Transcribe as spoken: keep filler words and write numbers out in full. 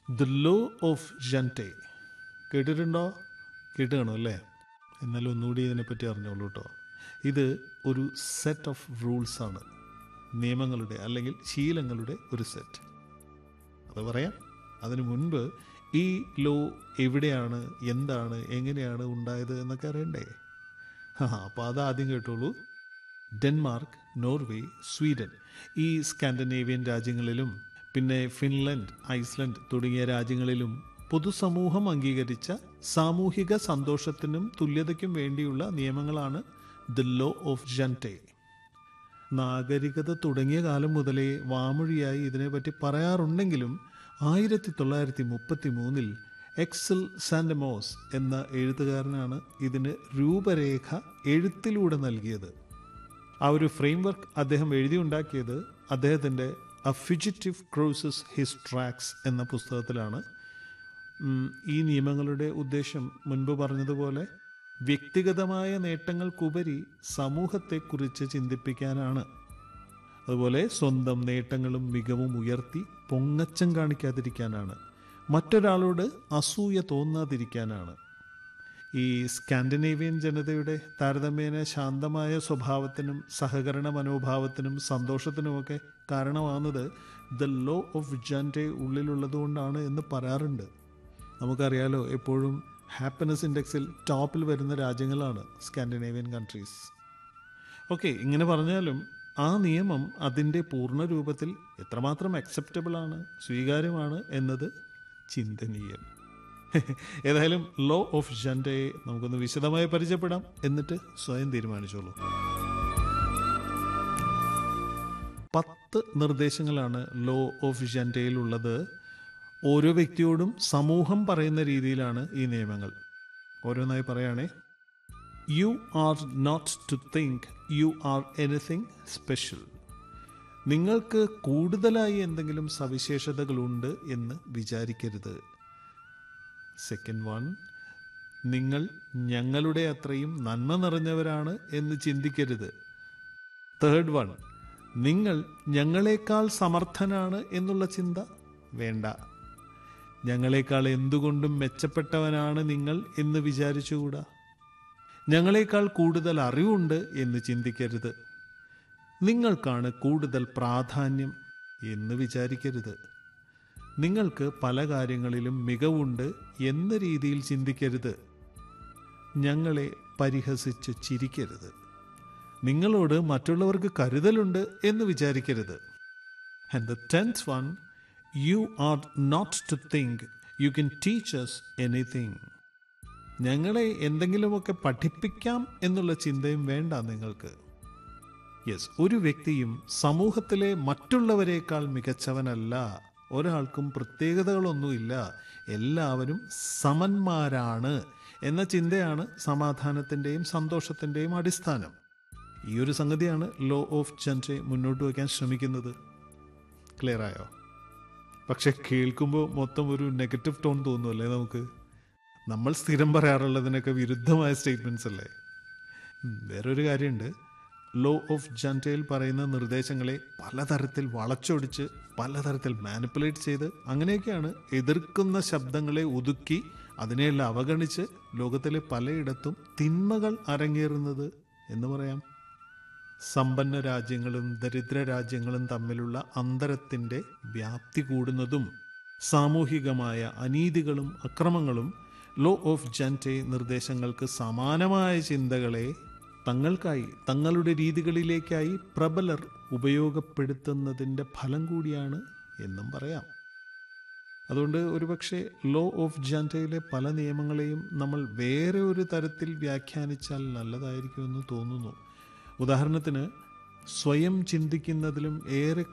The law of ജൻറ്റെ കേട്ടിട്ടുണ്ടോ? കേട്ട് കാണും അല്ലേ? എന്നാലും ഒന്നുകൂടി ഇതിനെപ്പറ്റി അറിഞ്ഞോളൂ കേട്ടോ. ഇത് ഒരു സെറ്റ് ഓഫ് റൂൾസാണ്, നിയമങ്ങളുടെ അല്ലെങ്കിൽ ശീലങ്ങളുടെ ഒരു സെറ്റ്. അത് പറയാം. അതിനു മുൻപ് ഈ ലോ എവിടെയാണ്, എന്താണ്, എങ്ങനെയാണ് ഉണ്ടായത് എന്നൊക്കെ അറിയണ്ടേ? ആ അപ്പോൾ അതാദ്യം കേട്ടോളൂ. ഡെൻമാർക്ക്, നോർവേ, സ്വീഡൻ ഈ സ്കാൻഡിനേവിയൻ രാജ്യങ്ങളിലും പിന്നെ ഫിൻലൻഡ്, ഐസ്ലൻഡ് തുടങ്ങിയ രാജ്യങ്ങളിലും പൊതുസമൂഹം അംഗീകരിച്ച സാമൂഹിക സന്തോഷത്തിനും തുല്യതയ്ക്കും വേണ്ടിയുള്ള നിയമങ്ങളാണ് ദ ലോ ഓഫ് ജൻറ്റെ. നാഗരികത തുടങ്ങിയ കാലം മുതലേ വാമൊഴിയായി ഇതിനെപ്പറ്റി പറയാറുണ്ടെങ്കിലും ആയിരത്തി തൊള്ളായിരത്തി മുപ്പത്തി മൂന്നിൽ എക്സൽ സാൻഡമോസ് എന്ന എഴുത്തുകാരനാണ് ഇതിന് രൂപരേഖ എഴുത്തിലൂടെ നൽകിയത്. ആ ഒരു ഫ്രെയിംവർക്ക് അദ്ദേഹം എഴുതിയുണ്ടാക്കിയത് അദ്ദേഹത്തിൻ്റെ A fugitive cruises his tracks എന്ന പുസ്തകത്തിലാണ്. ഈ നിയമങ്ങളുടെ ഉദ്ദേശം മുൻപ് പറഞ്ഞതുപോലെ വ്യക്തിഗതമായ നേട്ടങ്ങൾക്കുപരി സമൂഹത്തെക്കുറിച്ച് ചിന്തിപ്പിക്കാനാണ്. അതുപോലെ സ്വന്തം നേട്ടങ്ങളും മികവും ഉയർത്തി പൊങ്ങച്ചം കാണിക്കാതിരിക്കാനാണ്. മറ്റൊരാളോട് അസൂയ തോന്നാതിരിക്കാനാണ്. ഈ സ്കാൻഡിനേവിയൻ ജനതയുടെ താരതമ്യേന ശാന്തമായ സ്വഭാവത്തിനും സഹകരണ മനോഭാവത്തിനും സന്തോഷത്തിനുമൊക്കെ കാരണമാകുന്നത് ദ ലോ ഓഫ് ജൻറ്റെ ഉള്ളിലുള്ളതുകൊണ്ടാണ് എന്ന് പറയാറുണ്ട്. നമുക്കറിയാലോ, എപ്പോഴും ഹാപ്പിനെസ് ഇൻഡെക്സിൽ ടോപ്പിൽ വരുന്ന രാജ്യങ്ങളാണ് സ്കാൻഡിനേവിയൻ കൺട്രീസ്. ഓക്കെ, ഇങ്ങനെ പറഞ്ഞാലും ആ നിയമം അതിൻ്റെ പൂർണ്ണ രൂപത്തിൽ എത്രമാത്രം അക്സെപ്റ്റബിൾ ആണ്, സ്വീകാര്യമാണ് എന്നത് ചിന്തനീയം. ഏതായാലും ലോ ഓഫ് ജൻറ്റെ നമുക്കൊന്ന് വിശദമായി പരിചയപ്പെടാം, എന്നിട്ട് സ്വയം തീരുമാനിച്ചോളൂ. പത്ത് നിർദ്ദേശങ്ങളാണ് ലോ ഓഫ് ജൻറ്റയിൽ ഉള്ളത്. ഓരോ വ്യക്തിയോടും സമൂഹം പറയുന്ന രീതിയിലാണ് ഈ നിയമങ്ങൾ. ഓരോന്നായി പറയുകയാണേ. You are not to think you are anything special. നിങ്ങൾക്ക് കൂടുതലായി എന്തെങ്കിലും സവിശേഷതകളുണ്ട് എന്ന് വിചാരിക്കരുത്. സെക്കൻഡ് വൺ, നിങ്ങൾ ഞങ്ങളുടെ അത്രയും നന്മ നിറഞ്ഞവരാണ് എന്ന് ചിന്തിക്കരുത്. തേർഡ് വൺ, നിങ്ങൾ ഞങ്ങളെക്കാൾ സമർത്ഥനാണ് എന്നുള്ള ചിന്ത വേണ്ട. ഞങ്ങളെക്കാൾ എന്തുകൊണ്ടും മെച്ചപ്പെട്ടവനാണ് നിങ്ങൾ എന്ന് വിചാരിച്ചുകൂടാ. ഞങ്ങളെക്കാൾ കൂടുതൽ അറിവുണ്ട് എന്ന് ചിന്തിക്കരുത്. നിങ്ങൾക്കാണ് കൂടുതൽ പ്രാധാന്യം എന്ന് വിചാരിക്കരുത്. നിങ്ങൾക്ക് പല കാര്യങ്ങളിലും മികവുണ്ട് എന്ന രീതിയിൽ ചിന്തിക്കരുത്. ഞങ്ങളെ പരിഹസിച്ച് ചിരിക്കരുത്. നിങ്ങളോട് മറ്റുള്ളവർക്ക് കരുതലുണ്ട് എന്ന് വിചാരിക്കരുത്. And the tenth one, you are not to think you can teach us anything. ഞങ്ങളെ എന്തെങ്കിലുമൊക്കെ പഠിപ്പിക്കാം എന്നുള്ള ചിന്തയും വേണ്ട നിങ്ങൾക്ക്. യെസ്, ഒരു വ്യക്തിയും സമൂഹത്തിലെ മറ്റുള്ളവരെക്കാൾ മികച്ചവനല്ല. ഒരാൾക്കും പ്രത്യേകതകളൊന്നുമില്ല. എല്ലാവരും സമന്മാരാണ് എന്ന ചിന്തയാണ് സമാധാനത്തിൻ്റെയും സന്തോഷത്തിൻ്റെയും അടിസ്ഥാനം. ഈ ഒരു സംഗതിയാണ് ലോ ഓഫ് ജൻറ്റെ മുന്നോട്ട് വയ്ക്കാൻ ശ്രമിക്കുന്നത്. ക്ലിയർ ആയോ? പക്ഷെ കേൾക്കുമ്പോൾ മൊത്തം ഒരു നെഗറ്റീവ് ടോൺ തോന്നുമല്ലേ നമുക്ക്? നമ്മൾ സ്ഥിരം പറയാറുള്ളതിനൊക്കെ വിരുദ്ധമായ സ്റ്റേറ്റ്മെൻറ്റ്സ് അല്ലേ? വേറൊരു കാര്യമുണ്ട്. ലോ ഓഫ് ജൻറ്റയിൽ പറയുന്ന നിർദ്ദേശങ്ങളെ പലതരത്തിൽ വളച്ചൊടിച്ച് പലതരത്തിൽ മാനിപ്പുലേറ്റ് ചെയ്ത് അങ്ങനെയൊക്കെയാണ് എതിർക്കുന്ന ശബ്ദങ്ങളെ ഒതുക്കി അതിനെയെല്ലാം അവഗണിച്ച് ലോകത്തിലെ പലയിടത്തും തിന്മകൾ അരങ്ങേറുന്നത് എന്ന് പറയാം. സമ്പന്ന രാജ്യങ്ങളും ദരിദ്ര രാജ്യങ്ങളും തമ്മിലുള്ള അന്തരത്തിൻ്റെ വ്യാപ്തി കൂടുന്നതും സാമൂഹികമായ അനീതികളും അക്രമങ്ങളും ലോ ഓഫ് ജൻറ്റെ നിർദ്ദേശങ്ങൾക്ക് സമാനമായ ചിന്തകളെ തങ്ങൾക്കായി തങ്ങളുടെ രീതികളിലേക്കായി പ്രബലർ ഉപയോഗപ്പെടുത്തുന്നതിൻ്റെ ഫലം കൂടിയാണ് എന്നും പറയാം. അതുകൊണ്ട് ഒരുപക്ഷെ ലോ ഓഫ് ജൻറ്റയിലെ പല നിയമങ്ങളെയും നമ്മൾ വേറെ ഒരു തരത്തിൽ വ്യാഖ്യാനിച്ചാൽ നല്ലതായിരിക്കുമെന്ന് തോന്നുന്നു. ഉദാഹരണത്തിന്, സ്വയം ചിന്തിക്കുന്നതിലും ഏറെ